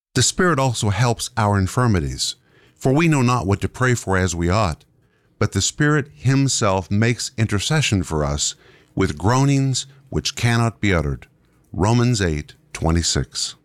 The Spirit also helps our infirmities, for we know not what to pray for as we ought, but the Spirit himself makes intercession for us with groanings which cannot be uttered. Romans 8:26.